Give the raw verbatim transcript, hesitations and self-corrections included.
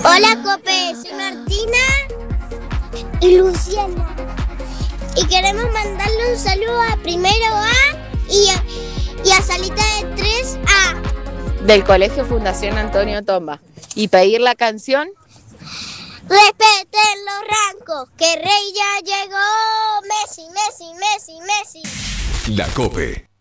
Hola, Cope, soy Martina y Luciana. Y queremos mandarle un saludo a Primero A y a, y a Salita de tres A. Del Colegio Fundación Antonio Tomba. Y pedir la canción Respeten los rancos, que Rey ya llegó. Messi, Messi, Messi, Messi. La Cope.